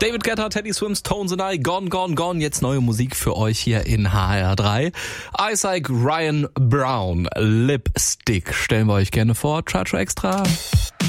David Guetta, Teddy Swims, Tones and I, Gone, Gone, Gone. Jetzt neue Musik für euch hier in HR3. Isaac Ryan Brown, Lipstick. Stellen wir euch gerne vor. Charge Extra.